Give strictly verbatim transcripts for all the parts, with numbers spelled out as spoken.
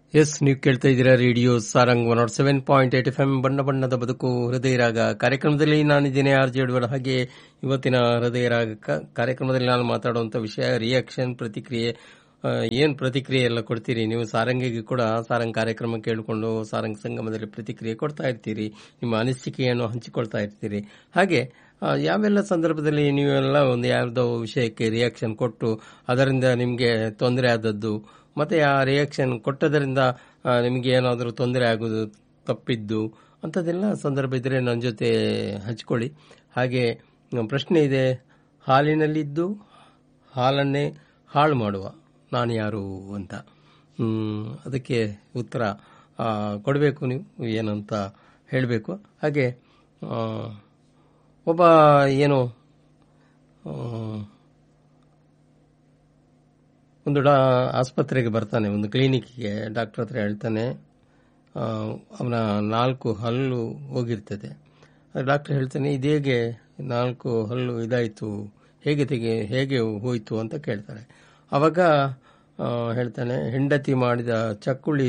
S, ನೀವು ಕೇಳ್ತಾ ಇದ್ದೀರಾ radio Sarang one not seven point eight F M ಬಣ್ಣ ಬಣ್ಣದ ಬದುಕು ಹೃದಯ ರಾಗ ಕಾರ್ಯಕ್ರಮದಲ್ಲಿ ನಾನಿದ್ದೇನೆ ಆರ್ ಜೆ ಅಡ್ವರ್. ಹಾಗೆ ಇವತ್ತಿನ ಹೃದಯ ರಾಗ ಕಾರ್ಯಕ್ರಮದಲ್ಲಿ ನಾನು ಮಾತಾಡುವಂತ ವಿಷಯ ರಿಯಾಕ್ಷನ್, ಪ್ರತಿಕ್ರಿಯೆ. ಏನ್ ಪ್ರತಿಕ್ರಿಯೆ ಎಲ್ಲ ಕೊಡ್ತೀರಿ ನೀವು? ಸಾರಂಗಿಗೆ ಕೂಡ ಸಾರಂಗ್ ಕಾರ್ಯಕ್ರಮ ಕೇಳಿಕೊಂಡು ಸಾರಂಗ್ ಸಂಗಮದಲ್ಲಿ ಪ್ರತಿಕ್ರಿಯೆ ಕೊಡ್ತಾ ಇರ್ತೀರಿ, ನಿಮ್ಮ ಅನಿಸಿಕೆಯನ್ನು ಹಂಚಿಕೊಳ್ತಾ ಇರ್ತೀರಿ. ಹಾಗೆ ಯಾವೆಲ್ಲ ಸಂದರ್ಭದಲ್ಲಿ ನೀವೆಲ್ಲ ಒಂದು ಯಾವುದೋ ವಿಷಯಕ್ಕೆ ರಿಯಾಕ್ಷನ್ ಕೊಟ್ಟು ಅದರಿಂದ ನಿಮಗೆ ತೊಂದರೆ ಆದದ್ದು, ಮತ್ತೆ ಆ ರಿಯಾಕ್ಷನ್ ಕೊಟ್ಟದರಿಂದ ನಿಮಗೆ ಏನಾದರೂ ತೊಂದರೆ ಆಗುವುದು, ತಪ್ಪಿದ್ದು ಅಂಥದ್ದೆಲ್ಲ ಸಂದರ್ಭ ಇದ್ರೆ ನನ್ನ ಜೊತೆ ಹಂಚಿಕೊಳ್ಳಿ. ಹಾಗೆ ಪ್ರಶ್ನೆ ಇದೆ, ಹಾಲಿನಲ್ಲಿದ್ದು ಹಾಲನ್ನೇ ಹಾಳು ಮಾಡುವ ನಾನು ಯಾರು ಅಂತ. ಅದಕ್ಕೆ ಉತ್ತರ ಕೊಡಬೇಕು, ನೀವು ಏನಂತ ಹೇಳಬೇಕು. ಹಾಗೆ ಒಬ್ಬ ಏನು ಒಂದು ಡಾ ಆಸ್ಪತ್ರೆಗೆ ಬರ್ತಾನೆ, ಒಂದು ಕ್ಲಿನಿಕ್ಗೆ, ಡಾಕ್ಟರ್ ಹತ್ರ ಹೇಳ್ತಾನೆ ಅವನ ನಾಲ್ಕು ಹಲ್ಲು ಹೋಗಿರ್ತದೆ. ಡಾಕ್ಟರ್ ಹೇಳ್ತಾನೆ, ಇದೇಗೆ ನಾಲ್ಕು ಹಲ್ಲು ಇದಾಯಿತು, ಹೇಗೆ ತೆಗೆ ಹೇಗೆ ಹೋಯಿತು ಅಂತ ಕೇಳ್ತಾರೆ. ಅವಾಗ ಹೇಳ್ತಾನೆ, ಹೆಂಡತಿ ಮಾಡಿದ ಚಕ್ಕುಳಿ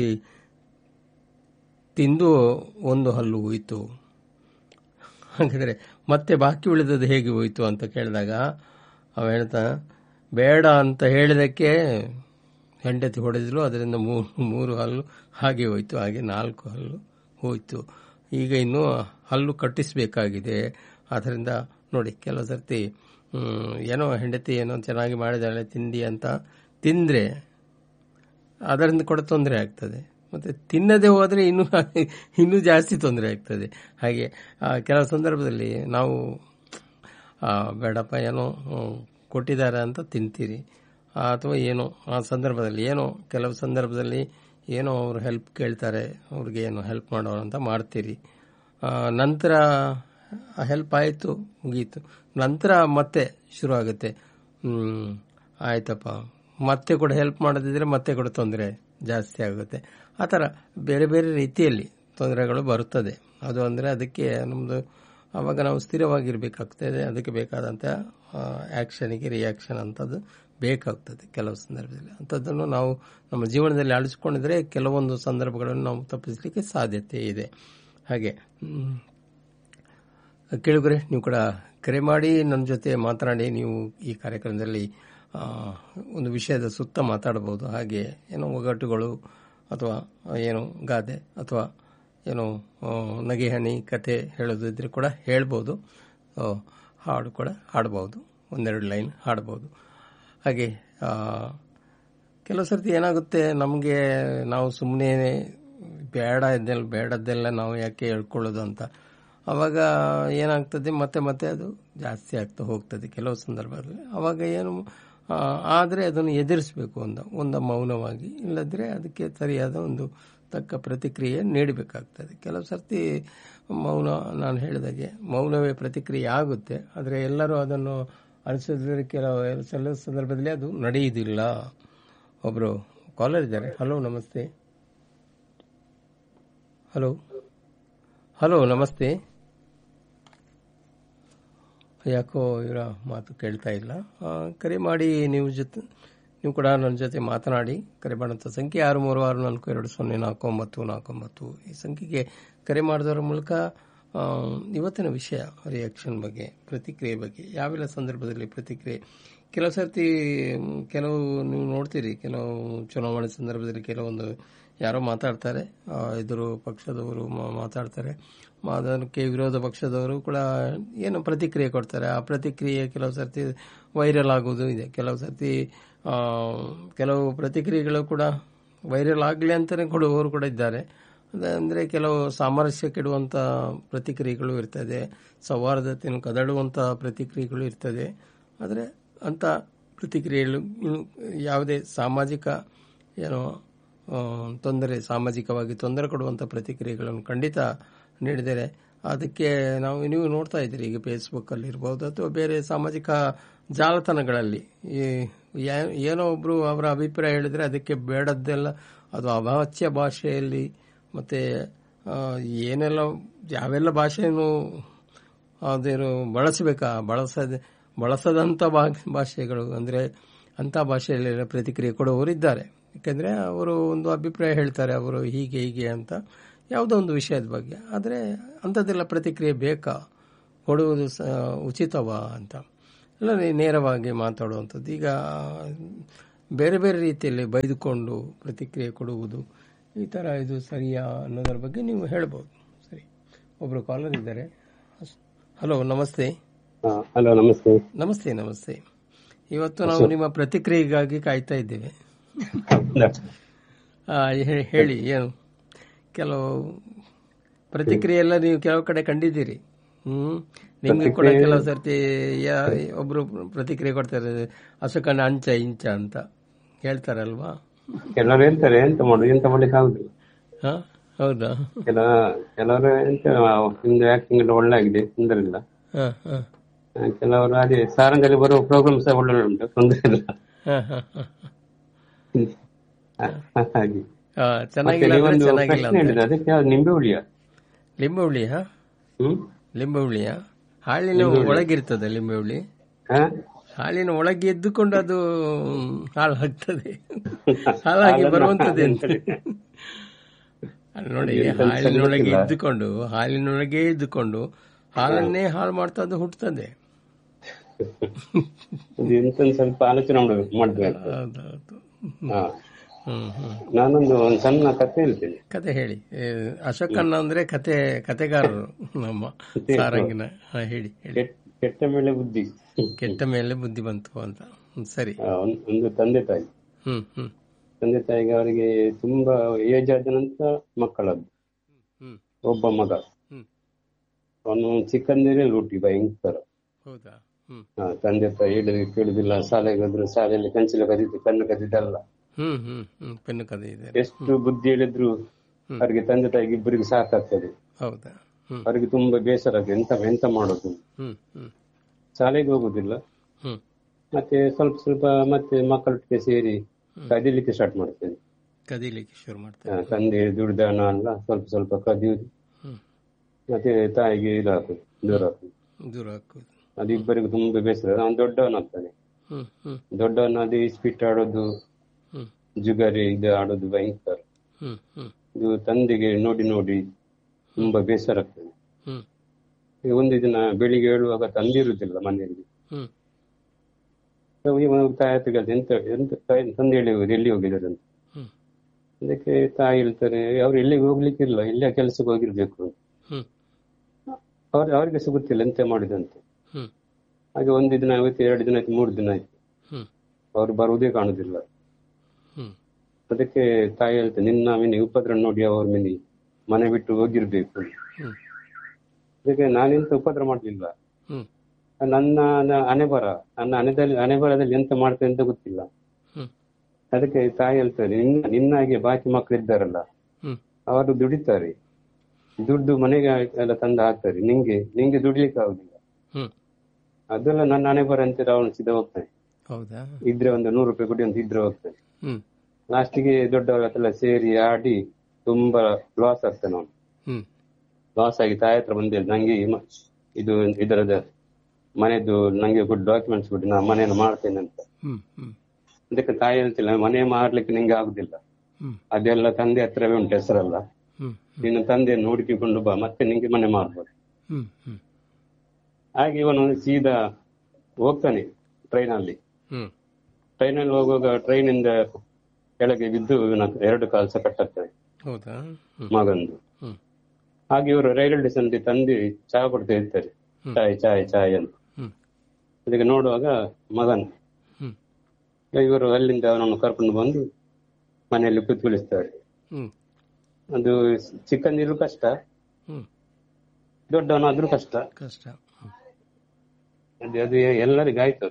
ತಿಂದು ಒಂದು ಹಲ್ಲು ಹೋಯಿತು. ಹಾಗಾದರೆ ಮತ್ತೆ ಬಾಕಿ ಉಳಿದದ್ದು ಹೇಗೆ ಹೋಯಿತು ಅಂತ ಕೇಳಿದಾಗ ಅವ ಹೇಳ್ತಾನೆ, ಬೇಡ ಅಂತ ಹೇಳಿದಕ್ಕೆ ಹೆಂಡತಿ ಹೊಡೆದ್ರು, ಅದರಿಂದ ಮೂರು ಹಲ್ಲು ಹಾಗೆ ಹೋಯಿತು, ಹಾಗೆ ನಾಲ್ಕು ಹಲ್ಲು ಹೋಯಿತು. ಈಗ ಇನ್ನು ಹಲ್ಲು ಕಟ್ಟಿಸಬೇಕಾಗಿದೆ. ಆದ್ದರಿಂದ ನೋಡಿ, ಕೆಲವು ಸರ್ತಿ ಏನೋ ಹೆಂಡತಿ ಏನೋ ಚೆನ್ನಾಗಿ ಮಾಡಿದಾಳೆ ತಿಂಡಿ ಅಂತ ತಿಂದರೆ ಅದರಿಂದ ಕೂಡ ತೊಂದರೆ ಆಗ್ತದೆ. ಮತ್ತೆ ತಿನ್ನದೇ ಹೋದರೆ ಇನ್ನೂ ಇನ್ನೂ ಜಾಸ್ತಿ ತೊಂದರೆ ಆಗ್ತದೆ. ಹಾಗೆ ಕೆಲವು ಸಂದರ್ಭದಲ್ಲಿ ನಾವು ಬೇಡಪ್ಪ ಏನೋ ಕೊಟ್ಟಿದ್ದಾರೆ ಅಂತ ತಿಂತೀರಿ, ಅಥವಾ ಏನೋ ಆ ಸಂದರ್ಭದಲ್ಲಿ ಏನೋ ಕೆಲವು ಸಂದರ್ಭದಲ್ಲಿ ಏನೋ ಅವರು ಹೆಲ್ಪ್ ಕೇಳ್ತಾರೆ, ಅವ್ರಿಗೆ ಏನೋ ಹೆಲ್ಪ್ ಮಾಡೋರು ಅಂತ ಮಾಡ್ತೀರಿ. ನಂತರ ಹೆಲ್ಪ್ ಆಯಿತು, ಮುಗೀತು. ನಂತರ ಮತ್ತೆ ಶುರು ಆಗುತ್ತೆ, ಆಯ್ತಪ್ಪ ಮತ್ತೆ ಕೂಡ ಹೆಲ್ಪ್ ಮಾಡೋದಿದ್ರೆ ಮತ್ತೆ ಕೂಡ ತೊಂದರೆ ಜಾಸ್ತಿ ಆಗುತ್ತೆ. ಆ ಥರ ಬೇರೆ ಬೇರೆ ರೀತಿಯಲ್ಲಿ ತೊಂದರೆಗಳು ಬರುತ್ತದೆ. ಅದು ಅಂದರೆ ಅದಕ್ಕೆ ನಮ್ಮದು ಆವಾಗ ನಾವು ಸ್ಥಿರವಾಗಿರಬೇಕಾಗ್ತದೆ. ಅದಕ್ಕೆ ಬೇಕಾದಂಥ ಆ್ಯಕ್ಷನಿಗೆ ರಿಯಾಕ್ಷನ್ ಅಂಥದ್ದು ಬೇಕಾಗ್ತದೆ ಕೆಲವು ಸಂದರ್ಭದಲ್ಲಿ. ಅಂಥದ್ದನ್ನು ನಾವು ನಮ್ಮ ಜೀವನದಲ್ಲಿ ಅಳಿಸ್ಕೊಂಡಿದ್ರೆ ಕೆಲವೊಂದು ಸಂದರ್ಭಗಳನ್ನು ನಾವು ತಪ್ಪಿಸಲಿಕ್ಕೆ ಸಾಧ್ಯತೆ ಇದೆ. ಹಾಗೆ ಕೇಳುಗರೆ, ನೀವು ಕೂಡ ಕರೆ ಮಾಡಿ ನನ್ನ ಜೊತೆ ಮಾತನಾಡಿ. ನೀವು ಈ ಕಾರ್ಯಕ್ರಮದಲ್ಲಿ ಒಂದು ವಿಷಯದ ಸುತ್ತ ಮಾತಾಡಬಹುದು. ಹಾಗೆ ಏನೋ ಒಗಟುಗಳು ಅಥವಾ ಏನೋ ಗಾದೆ ಅಥವಾ ಏನೋ ನಗೆ ಹನಿ ಕತೆ ಹೇಳೋದಿದ್ರೆ ಕೂಡ ಹೇಳ್ಬೋದು. ಹಾಡು ಕೂಡ ಹಾಡಬಹುದು, ಒಂದೆರಡು ಲೈನ್ ಹಾಡಬಹುದು. ಹಾಗೆ ಕೆಲವು ಸರ್ತಿ ಏನಾಗುತ್ತೆ, ನಮಗೆ ನಾವು ಸುಮ್ಮನೆ ಬೇಡ ಇದ್ದೆಲ್ಲ ಬೇಡದ್ದೆಲ್ಲ ನಾವು ಯಾಕೆ ಹೇಳ್ಕೊಳ್ಳೋದು ಅಂತ, ಆವಾಗ ಏನಾಗ್ತದೆ ಮತ್ತೆ ಮತ್ತೆ ಅದು ಜಾಸ್ತಿ ಆಗ್ತಾ ಹೋಗ್ತದೆ ಕೆಲವು ಸಂದರ್ಭದಲ್ಲಿ. ಆವಾಗ ಏನು ಆದರೆ ಅದನ್ನು ಎದುರಿಸಬೇಕು, ಒಂದು ಒಂದು ಮೌನವಾಗಿ, ಇಲ್ಲದ್ರೆ ಅದಕ್ಕೆ ಸರಿಯಾದ ಒಂದು ತಕ್ಕ ಪ್ರತಿಕ್ರಿಯೆ ನೀಡಬೇಕಾಗ್ತದೆ. ಕೆಲವು ಸರ್ತಿ ಮೌನ, ನಾನು ಹೇಳಿದಾಗೆ ಮೌನವೇ ಪ್ರತಿಕ್ರಿಯೆ ಆಗುತ್ತೆ, ಆದರೆ ಎಲ್ಲರೂ ಅದನ್ನು ಅನಿಸಿದ್ರೆ ಕೆಲವು ಕೆಲವು ಸಂದರ್ಭದಲ್ಲಿ ಅದು ನಡೆಯುವುದಿಲ್ಲ. ಒಬ್ಬರು ಕಾಲರ್ ಇದ್ದಾರೆ. ಹಲೋ, ನಮಸ್ತೆ. ಹಲೋ ಹಲೋ ನಮಸ್ತೆ. ಯಾಕೋ ಇವರ ಮಾತು ಕೇಳ್ತಾ ಇಲ್ಲ. ಕರೆ ಮಾಡಿ, ನೀವು ಜೊತೆ ನೀವು ಕೂಡ ನನ್ನ ಜೊತೆ ಮಾತನಾಡಿ. ಕರೆ ಮಾಡುವಂಥ ಸಂಖ್ಯೆ ಆರು ಮೂರು ಆರು ನಾಲ್ಕು ಎರಡು ಸೊನ್ನೆ ನಾಲ್ಕು ಒಂಬತ್ತು ನಾಲ್ಕು ಒಂಬತ್ತು. ಈ ಸಂಖ್ಯೆಗೆ ಕರೆ ಮಾಡೋದರ ಮೂಲಕ ಇವತ್ತಿನ ವಿಷಯ ರಿಯಾಕ್ಷನ್ ಬಗ್ಗೆ, ಪ್ರತಿಕ್ರಿಯೆ ಬಗ್ಗೆ, ಯಾವೆಲ್ಲ ಸಂದರ್ಭದಲ್ಲಿ ಪ್ರತಿಕ್ರಿಯೆ. ಕೆಲವು ಸರ್ತಿ ಕೆಲವು ನೀವು ನೋಡ್ತೀರಿ, ಕೆಲವು ಚುನಾವಣೆ ಸಂದರ್ಭದಲ್ಲಿ ಕೆಲವೊಂದು ಯಾರೋ ಮಾತಾಡ್ತಾರೆ, ಎದುರು ಪಕ್ಷದವರು ಮಾತಾಡ್ತಾರೆ, ಅದಕ್ಕೆ ವಿರೋಧ ಪಕ್ಷದವರು ಕೂಡ ಏನು ಪ್ರತಿಕ್ರಿಯೆ ಕೊಡ್ತಾರೆ. ಆ ಪ್ರತಿಕ್ರಿಯೆ ಕೆಲವು ಸರ್ತಿ ವೈರಲ್ ಆಗುವುದು ಇದೆ. ಕೆಲವು ಸರ್ತಿ ಕೆಲವು ಪ್ರತಿಕ್ರಿಯೆಗಳು ಕೂಡ ವೈರಲ್ ಆಗಲಿ ಅಂತಲೇ ಕೊಡುವವರು ಕೂಡ ಇದ್ದಾರೆ. ಅಂದರೆ ಕೆಲವು ಸಾಮರಸ್ಯ ಕೆಡುವಂಥ ಪ್ರತಿಕ್ರಿಯೆಗಳು ಇರ್ತದೆ, ಸೌಹಾರ್ದತೆಯನ್ನು ಕದಡುವಂಥ ಪ್ರತಿಕ್ರಿಯೆಗಳು ಇರ್ತದೆ. ಆದರೆ ಅಂಥ ಪ್ರತಿಕ್ರಿಯೆಗಳು ಯಾವುದೇ ಸಾಮಾಜಿಕ ಏನೋ ತೊಂದರೆ, ಸಾಮಾಜಿಕವಾಗಿ ತೊಂದರೆ ಕೊಡುವಂಥ ಪ್ರತಿಕ್ರಿಯೆಗಳನ್ನು ಖಂಡಿತ ನೀಡಿದರೆ ಅದಕ್ಕೆ ನಾವು ನೀವು ನೋಡ್ತಾ ಇದ್ದೀರಿ, ಈಗ ಫೇಸ್ಬುಕ್ಕಲ್ಲಿ ಇರ್ಬೋದು ಅಥವಾ ಬೇರೆ ಸಾಮಾಜಿಕ ಜಾಲತಾಣಗಳಲ್ಲಿ ಏನೋ ಒಬ್ಬರು ಅವರ ಅಭಿಪ್ರಾಯ ಹೇಳಿದರೆ ಅದಕ್ಕೆ ಬೇಡದ್ದೆಲ್ಲ ಅದು ಅವಾಚ್ಯ ಭಾಷೆಯಲ್ಲಿ ಮತ್ತು ಏನೆಲ್ಲ ಯಾವೆಲ್ಲ ಭಾಷೆಯನ್ನು ಅದೇನು ಬಳಸಬೇಕಾ ಬಳಸದೆ ಬಳಸದಂಥ ಭಾಷೆಗಳು ಅಂದರೆ ಅಂಥ ಭಾಷೆಯಲ್ಲಿ ಪ್ರತಿಕ್ರಿಯೆ ಕೊಡುವವರಿದ್ದಾರೆ. ಯಾಕೆಂದರೆ ಅವರು ಒಂದು ಅಭಿಪ್ರಾಯ ಹೇಳ್ತಾರೆ, ಅವರು ಹೀಗೆ ಹೀಗೆ ಅಂತ ಯಾವುದೋ ಒಂದು ವಿಷಯದ ಬಗ್ಗೆ. ಆದರೆ ಅಂಥದ್ದೆಲ್ಲ ಪ್ರತಿಕ್ರಿಯೆ ಬೇಕಾ, ಕೊಡುವುದು ಉಚಿತವಾ ಅಂತ ಎಲ್ಲ ನೇರವಾಗಿ ಮಾತಾಡುವಂಥದ್ದು. ಈಗ ಬೇರೆ ಬೇರೆ ರೀತಿಯಲ್ಲಿ ಬೈದುಕೊಂಡು ಪ್ರತಿಕ್ರಿಯೆ ಕೊಡುವುದು, ಈ ಥರ ಇದು ಸರಿಯಾ ಅನ್ನೋದರ ಬಗ್ಗೆ ನೀವು ಹೇಳ್ಬೋದು. ಸರಿ, ಒಬ್ಬರು ಕಾಲರ್ ಇದ್ದಾರೆ. ಹಲೋ, ನಮಸ್ತೆ. ಹಲೋ, ನಮಸ್ತೆ. ನಮಸ್ತೆ ನಮಸ್ತೆ ಇವತ್ತು ನಾವು ನಿಮ್ಮ ಪ್ರತಿಕ್ರಿಯೆಗಾಗಿ ಕಾಯ್ತಾ ಇದ್ದೇವೆ. ಹೇಳಿ, ಏನು ಕೆಲವು ಪ್ರತಿಕ್ರಿಯೆ ಎಲ್ಲ ನೀವು ಕೆಲವು ಕಡೆ ಕಂಡಿದ್ದೀರಿ. ಹ್ಮ್ ನಿಮ್ಗೆ ಕೂಡ ಕೆಲವು ಸರ್ತಿ ಒಬ್ರು ಪ್ರತಿಕ್ರಿಯೆ ಕೊಡ್ತಾರೆ, ಅಶೋಕನ ಅಂಚ ಇಂಚ ಅಂತ ಹೇಳ್ತಾರಲ್ವಾ. ಕೆಲವರು ಹೇಳ್ತಾರೆ, ಎಂತ ಮಾಡುದು, ಎಂತ ಮಾಡ್ಲಿಕ್ಕೆ ಆಗುದಿಲ್ಲ. ಹಾ, ಹೌದಾ? ಕೆಲ ಕೆಲವರು ಎಂತ ನಿಮ್ದು ಆಕ್ಟಿಂಗ್ ಎಲ್ಲ ಒಳ್ಳೆ ಆಗಿದೆ, ತೊಂದರೆ ಇಲ್ಲ. ಕೆಲವರು ಅದೇ ಸಾರಂಗಲ್ಲಿ ಬರುವ ಪ್ರೋಗ್ರಾಮ್ ಸಹ ಒಳ್ಳೆ ಉಂಟು, ತೊಂದರೆ ಇಲ್ಲ. ಹಾಗೆ ಚೆನ್ನಾಗಿಲ್ಲ. ಅದಕ್ಕೆ ನಿಂಬೆ ಹುಳಿಯ ಲಿಂಬೆ ಹುಳಿಯ ಹ್ಮ್ ಲಿಂಬೆ ಹುಳಿಯ ಹಾಲಿನ ಒಳಗಿರ್ತದೆ. ಲಿಂಬೆ ಹುಳಿ ಹಾಲಿನ ಒಳಗೆ ಎದ್ದುಕೊಂಡು ಅದು ಹಾಳಾಗ್ತದೆ, ಹಾಳಾಗಿ ಬರುವಂತದ್ದು ಅಂತ ನೋಡಿ. ಹಾಲಿನೊಳಗೆ ಇದ್ದುಕೊಂಡು ಹಾಲಿನೊಳಗೆ ಇದ್ದುಕೊಂಡು ಹಾಲನ್ನೇ ಹಾಳು ಮಾಡ್ತಾ ಅದು ಹುಟ್ಟುತ್ತದೆ. ಸ್ವಲ್ಪ ಆಲೋಚನೆ ಮಾಡ್ಬೇಕು. ನಾನೊಂದು ಒಂದು ಸಣ್ಣ ಕತೆ ಹೇಳ್ತೇನೆ. ಕತೆ ಹೇಳಿ. ಅಶೋಕಣ್ಣ ಅಂದ್ರೆ ಕತೆ ಕತೆಗಾರರು ನಮ್ಮ ಸಾರಂಗಿನ. ಹೇಳಿ ಹೇಳಿ. ಕೆಟ್ಟ ಮೇಲೆ ಬುದ್ಧಿ ಕೆಟ್ಟ ಮೇಲೆ ಬುದ್ಧಿ ಬಂತು ಅಂತ. ಸರಿ. ಒಂದು ತಂದೆ ತಾಯಿ. ಹ್ಮ್ ಹ್ಮ್ ತಂದೆ ತಾಯಿಗೆ ಅವರಿಗೆ ತುಂಬಾ ಏಜ್ ಆದ ನಂತರ ಮಕ್ಕಳದ್ದು. ಒಬ್ಬ ಮಗ, ಅವನು ಚಿಕ್ಕಂದಿರೇ ಲೂಟಿ ಭಯಂಕರ. ಹೌದಾ? ತಂದೆ ತಾಯಿ ಹೇಳಿದ್ರೆ ಕೇಳುದಿಲ್ಲ. ಶಾಲೆಗೆ ಹೋದ್ರು ಶಾಲೆಯಲ್ಲಿ ಕಂಚಿಲ ಕದಿದ್ದು ಪೆನ್ನು ಕದಿದ್ದಲ್ಲ. ಹ್ಮ್ ಹ್ಮ್ ಹ್ಮ್ ಪೆನ್ನು ಕದಿದೆ. ಎಷ್ಟು ಬುದ್ಧಿ ಹೇಳಿದ್ರು ಅವರಿಗೆ ತಂದೆ ತಾಯಿಗೆ ಇಬ್ಬರಿಗೆ ಸಾಕಾಗ್ತದೆ. ಹೌದಾ? ಅವರಿಗೆ ತುಂಬಾ ಬೇಸರ ಆಗ್ತದೆ. ಎಂತ ಎಂತ ಮಾಡೋದು. ಶಾಲೆಗೆ ಹೋಗುದಿಲ್ಲ. ಮತ್ತೆ ಸ್ವಲ್ಪ ಸ್ವಲ್ಪ ಮತ್ತೆ ಮಕ್ಕಳೊಟ್ಟಿಗೆ ಸೇರಿ ಕದಿಲಿಕ್ಕೆ ಸ್ಟಾರ್ಟ್ ಮಾಡ್ತೇನೆ. ಕದಿಲಿಕ್ಕೆ ಶುರು ಮಾಡ್ತೇನೆ. ತಂದೆ ದುಡ್ದಾನ ಅಲ್ಲ, ಸ್ವಲ್ಪ ಸ್ವಲ್ಪ ಕದಿಯುದು. ಮತ್ತೆ ತಾಯಿಗೆ ಇದು ಹಾಕುದು, ದೂರ ಹಾಕುದು ದೂರ ಹಾಕುದು. ಅದು ಇಬ್ಬರಿಗೂ ತುಂಬಾ ಬೇಸರ. ಅವನು ದೊಡ್ಡವನಾಗ್ತಾನೆ. ದೊಡ್ಡವನಾದಿ ಸ್ಪಿಟ್ ಆಡೋದು, ಜುಗಾರಿ ಇದು ಆಡೋದು ಭಯಂಕರ. ಇದು ತಂದೆಗೆ ನೋಡಿ ನೋಡಿ ತುಂಬಾ ಬೇಸರ ಆಗ್ತದೆ. ಒಂದು ದಿನ ಬೆಳಿಗ್ಗೆ ಹೇಳುವಾಗ ತಂದೆ ಇರುದಿಲ್ಲ ಮನೆಯಲ್ಲಿ. ತಾಯಿ ಹತ್ರ ಎಂತ ಎಂತ ತಂದೆ ಹೇಳಿ ಎಲ್ಲಿ ಹೋಗಿದ್ದಾರೆ ಅಂತ. ಅದಕ್ಕೆ ತಾಯಿ ಹೇಳ್ತಾರೆ, ಅವ್ರು ಎಲ್ಲಿಗೆ ಹೋಗ್ಲಿಕ್ಕಿಲ್ಲ, ಇಲ್ಲೇ ಕೆಲ್ಸಕ್ಕೆ ಹೋಗಿರ್ಬೇಕು. ಅವ್ರ ಅವ್ರಿಗೆ ಸಹ ಗೊತ್ತಿಲ್ಲ ಎಂತ ಮಾಡಿದಂತೆ. ಹಾಗೆ ಒಂದು ದಿನ ಆಯ್ತು, ಎರಡು ದಿನ ಆಯ್ತು, ಮೂರು ದಿನ ಆಯ್ತು, ಅವ್ರು ಬರುವುದೇ ಕಾಣುದಿಲ್ಲ. ಅದಕ್ಕೆ ತಾಯಿ ಹೇಳ್ತಾರೆ, ನಿನ್ನ ಮಿನಿ ಉಪದ್ರ ನೋಡಿ ಅವ್ರ ಮಿನಿ ಮನೆ ಬಿಟ್ಟು ಹೋಗಿರ್ಬೇಕು. ಅದಕ್ಕೆ ನಾನೆಂತ ಉಪದ್ರ ಮಾಡ್ಲಿಲ್ಲ, ನನ್ನ ಹಣೆಬರ ನನ್ನ ಹಣೆದಲ್ಲಿ ಹಣೆಬರದಲ್ಲಿ ಎಂತ ಮಾಡ್ತೇನೆ ಅಂತ ಗೊತ್ತಿಲ್ಲ. ಅದಕ್ಕೆ ತಾಯಿ ಹೇಳ್ತಾರೆ, ನಿನ್ನ ನಿನ್ನಾಗೆ ಬಾಕಿ ಮಕ್ಕಳು ಇದ್ದಾರಲ್ಲ, ಅವರು ದುಡಿತಾರೆ, ದುಡ್ಡು ಮನೆಗೆ ಎಲ್ಲ ತಂದು ಹಾಕ್ತಾರೆ, ನಿಂಗೆ ನಿಂಗೆ ದುಡಿಲಿಕ್ಕೆ ಆಗುದಿಲ್ಲ. ಅದೆಲ್ಲ ನನ್ನ ಹಣೆಬರ ಅಂತ ಅವನು ಸಿದ್ಧ ಹೋಗ್ತಾನೆ. ಇದ್ರೆ ಒಂದು ನೂರು ರೂಪಾಯಿ ಕೊಡಿ ಅಂತ ಇದ್ರೆ ಹೋಗ್ತಾನೆ. ಲಾಸ್ಟಿಗೆ ದೊಡ್ಡವರ ಹತ್ರ ಸೇರಿ ಆಡಿ ತುಂಬಾ ಲಾಸ್ ಆಗ್ತಾನೆ ಅವನು. ಲಾಸ್ ಆಗಿ ತಾಯಿ ಹತ್ರ ಬಂದ ನಂಗೆ ಇದು ಇದರದ ಮನೆದು ನಂಗೆ ಗುಡ್ ಡಾಕ್ಯುಮೆಂಟ್ಸ್ ಕೊಡಿ, ನಾ ಮನೆಯನ್ನು ಮಾಡ್ತೇನೆ ಅಂತ. ಅದಕ್ಕೆ ತಾಯಿ ಹೇಳ್ತಿಲ್ಲ, ಮನೆ ಮಾಡ್ಲಿಕ್ಕೆ ನಿಂಗೆ ಆಗುದಿಲ್ಲ, ಅದೆಲ್ಲ ತಂದೆ ಹತ್ರವೇ ಉಂಟು ಹೆಸರಲ್ಲ, ನಿನ್ನ ತಂದೆಯನ್ನು ಹುಡುಕಿಕೊಂಡು ಬಾ, ಮತ್ತೆ ನಿಂಗೆ ಮನೆ ಮಾಡ್ಬೋದು. ಹಾಗೆ ಇವನು ಸೀದಾ ಹೋಗ್ತಾನೆ ಟ್ರೈನಲ್ಲಿ. ಟ್ರೈನಲ್ಲಿ ಹೋಗುವಾಗ ಟ್ರೈನ್ ಇಂದ ಕೆಳಗೆ ಬಿದ್ದು ಇವನ ಎರಡು ಕಾಲು ಸಹ ಕಟ್ಟಾಗ್ತದೆ ಮಗಂದು. ಹಾಗೆ ಇವರು ರೈಲ್ವೆ ಸ್ಟೇಷನ್ ತಂದೆ ಚಹಾ ಕೊಡ್ತಾ ಇರ್ತಾರೆ, ಚಾಯ್ ಚಾಯ್ ಚಾಯ್ ಅಂತ. ಅದಕ್ಕೆ ನೋಡುವಾಗ ಮಗನ್ ಇವರು ಅಲ್ಲಿಂದ ಅವನನ್ನು ಕರ್ಕೊಂಡು ಬಂದು ಮನೆಯಲ್ಲಿ ಕೂತ್ಕೊಳಿಸ್ತಾರೆ. ಅದು ಚಿಕ್ಕಂದಿರು ಕಷ್ಟ, ದೊಡ್ಡವನಾದ್ರೂ ಕಷ್ಟ ಕಷ್ಟ ಅದೇ ಅದು ಎಲ್ಲರಿಗೂ ಆಯ್ತು.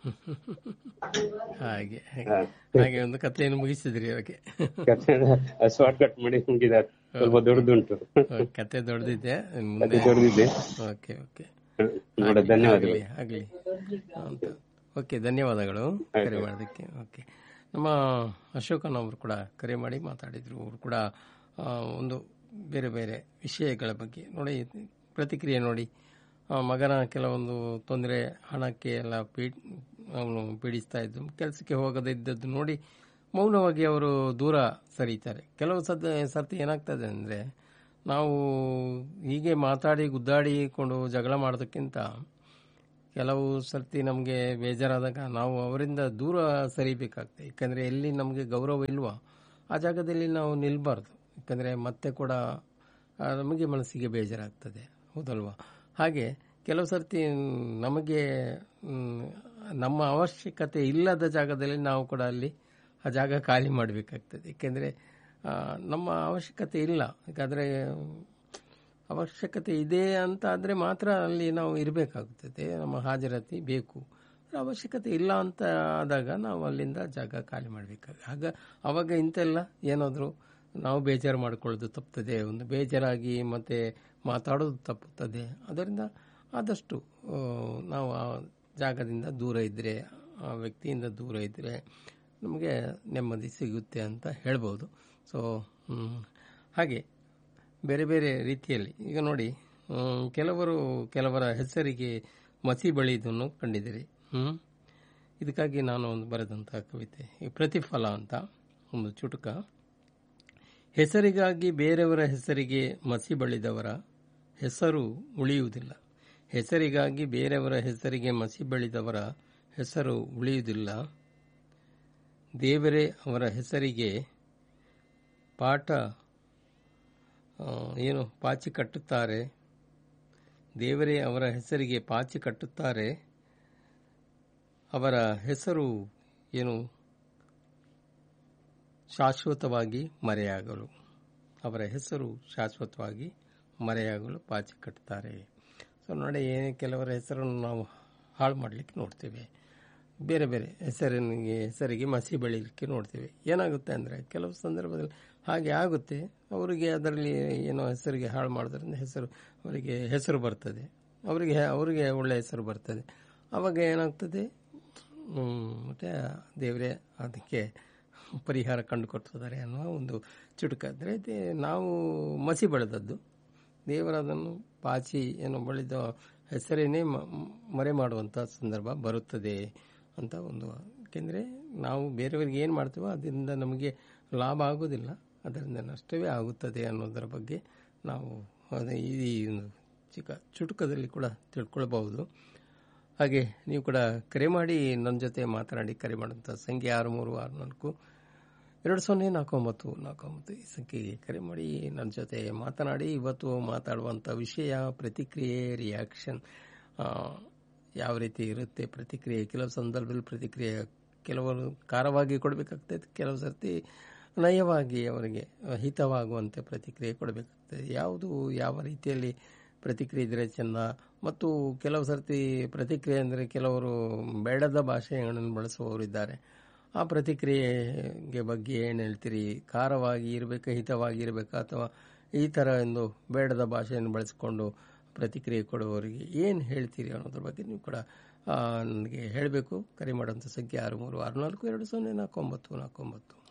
ಹಾಗೆ ಹಾಗೆ ಒಂದು ಕಥೆಯನ್ನು ಮುಗಿಸಿದ್ರಿ. ಅವಕ್ಕೆ ಶಾರ್ಟ್ ಕಟ್ ಮಾಡಿ ಮುಗಿದಾರೆ. ಸ್ವಲ್ಪ ದೊಡ್ಡದುಂಟು ಕತೆ, ದೊಡ್ಡದಿದೆ ದೊಡ್ಡದಿದೆ. ಓಕೆ ಓಕೆ ಧನ್ಯವಾದಗಳು. ಆಗ್ಲಿ ಓಕೆ, ಧನ್ಯವಾದಗಳು ಕರೆ ಮಾಡೋದಕ್ಕೆ. ಓಕೆ, ನಮ್ಮ ಅಶೋಕನ್ ಅವರು ಕೂಡ ಕರೆ ಮಾಡಿ ಮಾತಾಡಿದ್ರು. ಅವರು ಕೂಡ ಒಂದು ಬೇರೆ ಬೇರೆ ವಿಷಯಗಳ ಬಗ್ಗೆ ನೋಡಿ ಪ್ರತಿಕ್ರಿಯೆ ನೋಡಿ, ಮಗನ ಕೆಲವೊಂದು ತೊಂದರೆ, ಹಣಕ್ಕೆ ಎಲ್ಲ ಪೀ ಅವನು ಪೀಡಿಸ್ತಾ ಇದ್ದು, ಕೆಲಸಕ್ಕೆ ಹೋಗದೇ ಇದ್ದದ್ದು ನೋಡಿ ಮೌನವಾಗಿ ಅವರು ದೂರ ಸರಿತಾರೆ. ಕೆಲವು ಸದ ಸರ್ತಿ ಏನಾಗ್ತದೆ ಅಂದರೆ, ನಾವು ಹೀಗೆ ಮಾತಾಡಿ ಗುದ್ದಾಡಿಕೊಂಡು ಜಗಳ ಮಾಡೋದಕ್ಕಿಂತ ಕೆಲವು ಸರ್ತಿ ನಮಗೆ ಬೇಜಾರಾದಾಗ ನಾವು ಅವರಿಂದ ದೂರ ಸರಿಬೇಕಾಗ್ತದೆ. ಯಾಕಂದರೆ ಎಲ್ಲಿ ನಮಗೆ ಗೌರವ ಇಲ್ವೋ ಆ ಜಾಗದಲ್ಲಿ ನಾವು ನಿಲ್ಬಾರ್ದು. ಯಾಕಂದರೆ ಮತ್ತೆ ಕೂಡ ನಮಗೆ ಮನಸ್ಸಿಗೆ ಬೇಜಾರಾಗ್ತದೆ, ಹೌದಲ್ವಾ? ಹಾಗೆ ಕೆಲವು ಸರ್ತಿ ನಮಗೆ ನಮ್ಮ ಅವಶ್ಯಕತೆ ಇಲ್ಲದ ಜಾಗದಲ್ಲಿ ನಾವು ಕೂಡ ಅಲ್ಲಿ ಆ ಜಾಗ ಖಾಲಿ ಮಾಡಬೇಕಾಗ್ತದೆ. ಏಕೆಂದರೆ ನಮ್ಮ ಅವಶ್ಯಕತೆ ಇಲ್ಲ. ಯಾಕಂದರೆ ಅವಶ್ಯಕತೆ ಇದೆ ಅಂತ ಆದರೆ ಮಾತ್ರ ಅಲ್ಲಿ ನಾವು ಇರಬೇಕಾಗುತ್ತದೆ, ನಮ್ಮ ಹಾಜರಾತಿ ಬೇಕು. ಅವಶ್ಯಕತೆ ಇಲ್ಲ ಅಂತ ಆದಾಗ ನಾವು ಅಲ್ಲಿಂದ ಜಾಗ ಖಾಲಿ ಮಾಡಬೇಕಾಗುತ್ತೆ. ಆಗ ಅವಾಗ ಇಂತೆಲ್ಲ ಏನಾದರೂ ನಾವು ಬೇಜಾರು ಮಾಡಿಕೊಳ್ಳೋದು ತಪ್ಪುತ್ತದೆ, ಒಂದು ಬೇಜಾರಾಗಿ ಮತ್ತೆ ಮಾತಾಡೋದು ತಪ್ಪುತ್ತದೆ. ಅದರಿಂದ ಆದಷ್ಟು ನಾವು ಆ ಜಾಗದಿಂದ ದೂರ ಇದ್ದರೆ, ಆ ವ್ಯಕ್ತಿಯಿಂದ ದೂರ ಇದ್ದರೆ ನಮಗೆ ನೆಮ್ಮದಿ ಸಿಗುತ್ತೆ ಅಂತ ಹೇಳ್ಬೋದು. ಸೊ ಹಾಗೆ ಬೇರೆ ಬೇರೆ ರೀತಿಯಲ್ಲಿ ಈಗ ನೋಡಿ, ಕೆಲವರು ಕೆಲವರ ಹೆಸರಿಗೆ ಮಸಿ ಬಳಿಯುವುದನ್ನು ಕಂಡಿದ್ದೀರಿ. ಹ್ಮ್ ಇದಕ್ಕಾಗಿ ನಾನು ಒಂದು ಬರೆದಂತಹ ಕವಿತೆ ಪ್ರತಿಫಲ ಅಂತ ಒಂದು ಚುಟುಕ. ಹೆಸರಿಗಾಗಿ ಬೇರೆಯವರ ಹೆಸರಿಗೆ ಮಸಿ ಬಳಿದವರ ಹೆಸರು ಉಳಿಯುವುದಿಲ್ಲ. ಹೆಸರಿಗಾಗಿ ಬೇರೆಯವರ ಹೆಸರಿಗೆ ಮಸಿ ಬಳಿದವರ ಹೆಸರು ಉಳಿಯುವುದಿಲ್ಲ. ದೇವರೇ ಅವರ ಹೆಸರಿಗೆ ಪಾಠ ಏನು ಪಾಚಿ ಕಟ್ಟುತ್ತಾರೆ. ದೇವರೇ ಅವರ ಹೆಸರಿಗೆ ಪಾಚಿ ಕಟ್ಟುತ್ತಾರೆ. ಅವರ ಹೆಸರು ಏನು ಶಾಶ್ವತವಾಗಿ ಮರೆಯಾಗಲು, ಅವರ ಹೆಸರು ಶಾಶ್ವತವಾಗಿ ಮರೆಯಾಗಲು ಪಾಚಿ ಕಟ್ಟುತ್ತಾರೆ. ಸೊ ನೋಡಿ, ಏನೇ ಕೆಲವರ ಹೆಸರನ್ನು ನಾವು ಹಾಳು ಮಾಡಲಿಕ್ಕೆ ನೋಡ್ತೇವೆ, ಬೇರೆ ಬೇರೆ ಹೆಸರಿನಿಗೆ ಹೆಸರಿಗೆ ಮಸಿ ಬೆಳೀಲಿಕ್ಕೆ ನೋಡ್ತೇವೆ. ಏನಾಗುತ್ತೆ ಅಂದರೆ ಕೆಲವು ಸಂದರ್ಭದಲ್ಲಿ ಹಾಗೆ ಆಗುತ್ತೆ. ಅವರಿಗೆ ಅದರಲ್ಲಿ ಏನೋ ಹೆಸರಿಗೆ ಹಾಳು ಮಾಡೋದ್ರಿಂದ ಹೆಸರು ಅವರಿಗೆ ಹೆಸರು ಬರ್ತದೆ, ಅವರಿಗೆ ಅವರಿಗೆ ಒಳ್ಳೆಯ ಹೆಸರು ಬರ್ತದೆ. ಆವಾಗ ಏನಾಗ್ತದೆ, ಮತ್ತೆ ದೇವರೇ ಅದಕ್ಕೆ ಪರಿಹಾರ ಕಂಡುಕೊಡ್ತಿದ್ದಾರೆ ಅನ್ನುವ ಒಂದು ಚುಟುಕ. ಅಂದರೆ ನಾವು ಮಸಿ ಬೆಳೆದದ್ದು, ದೇವರದನ್ನು ಪಾಚಿ ಏನೋ ಬಳಿದ ಹೆಸರೇನೇ ಮರೆ ಮಾಡುವಂಥ ಸಂದರ್ಭ ಬರುತ್ತದೆ ಅಂತ ಒಂದು. ಏಕೆಂದರೆ ನಾವು ಬೇರೆಯವರಿಗೆ ಏನು ಮಾಡ್ತೀವೋ ಅದರಿಂದ ನಮಗೆ ಲಾಭ ಆಗೋದಿಲ್ಲ, ಅದರಿಂದ ನಷ್ಟವೇ ಆಗುತ್ತದೆ ಅನ್ನೋದರ ಬಗ್ಗೆ ನಾವು ಈ ಒಂದು ಚಿಕ್ಕ ಚುಟುಕದಲ್ಲಿ ಕೂಡ ತಿಳ್ಕೊಳ್ಬಹುದು. ಹಾಗೆ ನೀವು ಕೂಡ ಕರೆ ಮಾಡಿ ನನ್ನ ಜೊತೆ ಮಾತನಾಡಿ. ಕರೆ ಮಾಡುವಂಥ ಸಂಖ್ಯೆ ಆರು ಮೂರು ಆರು ನಾಲ್ಕು ಎರಡು ಸೊನ್ನೆ ನಾಲ್ಕು ಒಂಬತ್ತು ನಾಲ್ಕು ಒಂಬತ್ತು ಈ ಸಂಖ್ಯೆಗೆ ಕರೆ ಮಾಡಿ ನನ್ನ ಜೊತೆ ಮಾತನಾಡಿ. ಇವತ್ತು ಮಾತಾಡುವಂಥ ವಿಷಯ ಪ್ರತಿಕ್ರಿಯೆ, ರಿಯಾಕ್ಷನ್ ಯಾವ ರೀತಿ ಇರುತ್ತೆ ಪ್ರತಿಕ್ರಿಯೆ. ಕೆಲವು ಸಂದರ್ಭದಲ್ಲಿ ಪ್ರತಿಕ್ರಿಯೆ ಕೆಲವರು ಖಾರವಾಗಿ ಕೊಡಬೇಕಾಗ್ತದೆ, ಕೆಲವು ಸರ್ತಿ ನಯವಾಗಿ ಅವರಿಗೆ ಹಿತವಾಗುವಂತೆ ಪ್ರತಿಕ್ರಿಯೆ ಕೊಡಬೇಕಾಗ್ತದೆ. ಯಾವುದು ಯಾವ ರೀತಿಯಲ್ಲಿ ಪ್ರತಿಕ್ರಿಯೆ ಇದ್ರೆ ಚೆಂದ. ಮತ್ತು ಕೆಲವು ಸರ್ತಿ ಪ್ರತಿಕ್ರಿಯೆ ಅಂದರೆ ಕೆಲವರು ಬೇಡದ ಭಾಷೆಗಳನ್ನು ಬಳಸುವವರಿದ್ದಾರೆ. ಆ ಪ್ರತಿಕ್ರಿಯೆಗೆ ಬಗ್ಗೆ ಏನು ಹೇಳ್ತೀರಿ? ಖಾರವಾಗಿ ಇರಬೇಕಾ, ಹಿತವಾಗಿ ಇರಬೇಕಾ, ಅಥವಾ ಈ ಥರ ಒಂದು ಬೇಡದ ಭಾಷೆಯನ್ನು ಬಳಸಿಕೊಂಡು ಪ್ರತಿಕ್ರಿಯೆ ಕೊಡುವವರಿಗೆ ಏನು ಹೇಳ್ತೀರಿ ಅನ್ನೋದ್ರ ಬಗ್ಗೆ ನೀವು ಕೂಡ ನನಗೆ ಹೇಳಬೇಕು. ಕರೆ ಮಾಡುವಂಥ ಸಂಖ್ಯೆ ಆರು ಮೂರು ಆರು ನಾಲ್ಕು ಎರಡು ಸೊನ್ನೆ ನಾಲ್ಕು ಒಂಬತ್ತು ನಾಲ್ಕು ಒಂಬತ್ತು.